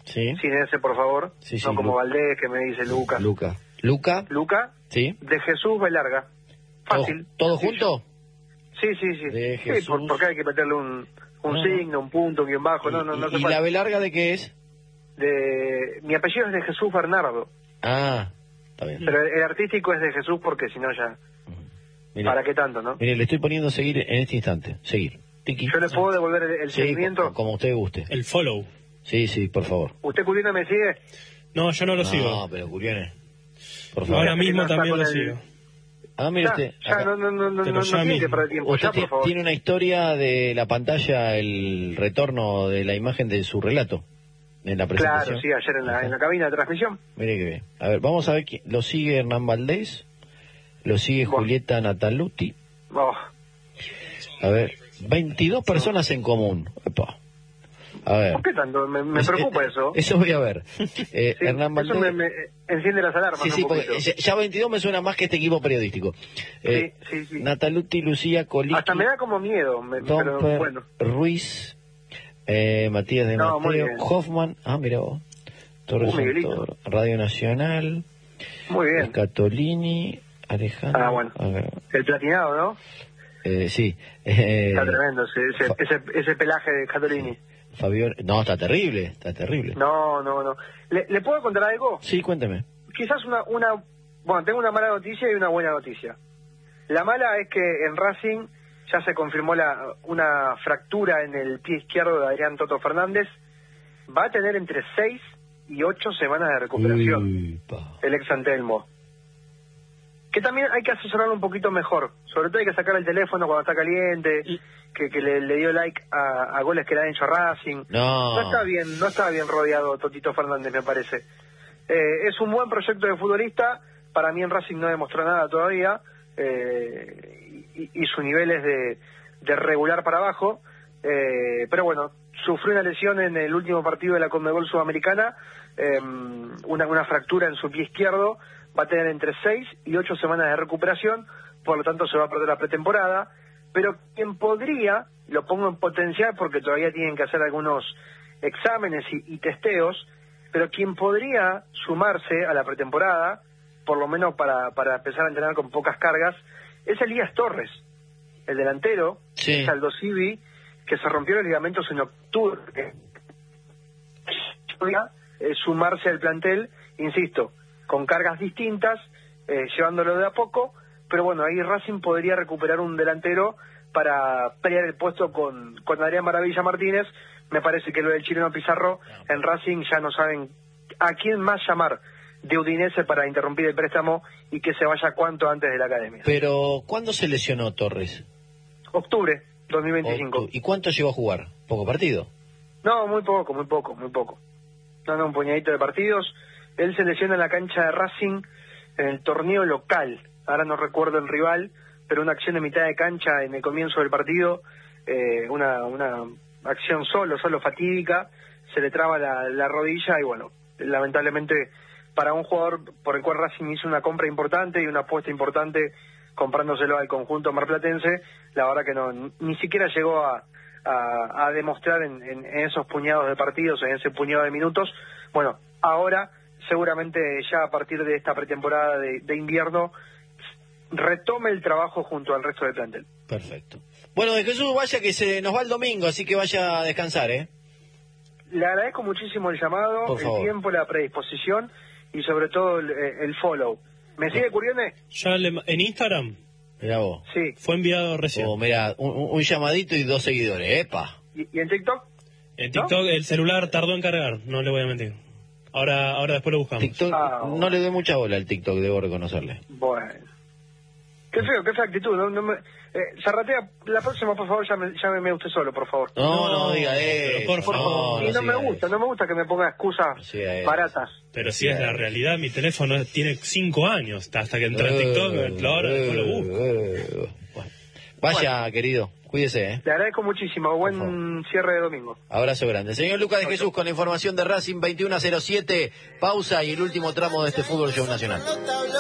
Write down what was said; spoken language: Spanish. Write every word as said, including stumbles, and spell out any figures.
Sí. Sin ese, por favor. Sí, sí, no como Lu- Valdés, que me dice Luca. Luca. Luca. Luca. Sí. De Jesús Velarga. Fácil. ¿Todo, todo sencillo. junto? Sí, sí, sí. De Sí, Jesús. por, porque hay que meterle un, un No, signo, un punto, un guión bajo. ¿Y, no, no, no y, se y puede. la B larga de qué es? De, mi apellido es de Jesús Bernardo. Ah, está bien. Pero el, el artístico es de Jesús porque si no ya... Mire, ¿Para qué tanto, no? mire, le estoy poniendo seguir en este instante. Seguir. Tiki. ¿Yo le puedo devolver el, el Sí, seguimiento? como, como usted guste. El follow. Sí, sí, por favor. ¿Usted, Curione, me sigue? No, yo no lo No, sigo. pero Curione. Por favor. Ahora mismo no está también con lo el- sigo. Ah, mire Ya, usted. ya, acá. no, no, no, no, Pero no, ya no tiene que mismo. perder tiempo. Usted Ya, por ti- favor. tiene una historia de la pantalla, el retorno de la imagen de su relato en la presentación. Claro, sí, ayer en la, Ajá. en la cabina de transmisión. Mire que bien. A ver, vamos a ver quién. Lo sigue Hernán Valdés. Lo sigue Buah. Julieta Nataluti. Oh, A ver, veintidós personas en común. Epa. A ver. ¿Por qué tanto? Me, me Es- preocupa eh, eso. Eso voy a ver. Eh, Sí, Hernán eso Valdés. me, me enciende las alarmas Sí, un sí, poquito. porque ya- ya veintidós me suena más que este equipo periodístico. Eh, Sí, sí, sí. Nataluti, Lucía, Coliki, Hasta me da como miedo, me- pero Domper, bueno. Ruiz, eh, Matías de No, muy Mateo, bien. Hoffman, ah, mira vos, Torres Uh, Miguelito. Santoro, Radio Nacional, Muy bien. Scatolini, Alejandro. Ah, bueno. a ver, El platinado, ¿no? eh, sí, eh, Está tremendo ese, ese, Fa- ese, ese pelaje de Catolini. Fabián, no, está terrible, está terrible. No, no, no. ¿Le, ¿Le puedo contar algo? Sí, cuénteme. Quizás una, una... Bueno, tengo una mala noticia y una buena noticia. La mala es que en Racing ya se confirmó la, una fractura en el pie izquierdo de Adrián Toto Fernández. Va a tener entre seis y ocho semanas de recuperación Uy, pa. el ex Antelmo. Que también hay que asesorarlo un poquito mejor. Sobre todo hay que sacar el teléfono cuando está caliente, que, que le, le dio like a, a goles que le han hecho a Racing. No. No está bien, no está bien rodeado Totito Fernández, me parece. Eh, es un buen proyecto de futbolista. Para mí en Racing no demostró nada todavía. Eh, y, y su nivel es de, de regular para abajo. Eh, pero bueno, sufrió una lesión en el último partido de la Conmebol Sudamericana. Eh, una, una fractura en su pie izquierdo. Va a tener entre seis y ocho semanas de recuperación. Por lo tanto se va a perder la pretemporada. Pero quien podría, lo pongo en potencial porque todavía tienen que hacer algunos exámenes y, y testeos, pero quien podría sumarse a la pretemporada, por lo menos para, para empezar a entrenar con pocas cargas, es Elías Torres, el delantero, Sí. es Aldo Civi, que se rompió los ligamentos en octubre. Podría eh, sumarse al plantel, insisto, con cargas distintas, eh, llevándolo de a poco, pero bueno, ahí Racing podría recuperar un delantero para pelear el puesto con, con Adrián Maravilla Martínez. Me parece que lo del chileno Pizarro en Racing ya no saben a quién más llamar de Udinese para interrumpir el préstamo y que se vaya cuanto antes de la academia. Pero, ¿cuándo se lesionó Torres? Octubre dos mil veinticinco. ¿Y cuánto llegó a jugar? ¿Poco partido? No, muy poco, muy poco, muy poco. No, no, un puñadito de partidos. Él se lesiona en la cancha de Racing en el torneo local. Ahora no recuerdo el rival, pero una acción de mitad de cancha en el comienzo del partido, eh, una, una acción solo, solo fatídica, se le traba la, la rodilla y bueno, lamentablemente para un jugador por el cual Racing hizo una compra importante y una apuesta importante comprándoselo al conjunto marplatense, la verdad que no, ni siquiera llegó a, a, a demostrar en, en, en esos puñados de partidos, en ese puñado de minutos. Bueno, ahora seguramente ya a partir de esta pretemporada de, de invierno retome el trabajo junto al resto del plantel. Perfecto. Bueno, de Jesús, vaya que se nos va el domingo, así que vaya a descansar, ¿eh? Le agradezco muchísimo el llamado, Por el favor. tiempo, la predisposición y sobre todo el, el follow. ¿Me sigue, Curione? Ya le- en Instagram Mirá vos. Sí. fue enviado recién. Oh, mirá, un, un- un llamadito y dos seguidores, epa. ¿Y, y en TikTok? En TikTok el celular tardó en cargar, no le voy a mentir. Ahora, ahora después lo buscamos. TikTok, Ah, no bueno. le doy mucha bola al TikTok, debo reconocerle. Bueno. Qué feo, qué fea actitud. No, no me, eh, Zarratea, la próxima, por favor, llame, llámeme usted solo, por favor. No, no, No, diga pero eso. por favor. y no, me siga gusta, eso. no me gusta que me ponga excusas No siga eso. baratas. Pero si es la realidad, mi teléfono tiene cinco años. Hasta que entré en TikTok, Eh, ahora después lo busco. eh, bueno. Vaya, querido, cuídese, ¿eh? Le agradezco muchísimo. Por Buen cierre de domingo. Abrazo grande. Señor Lucas de Jesús con la información de Racing veintiuno a cero siete. Pausa y el último tramo de este Fútbol Show Nacional.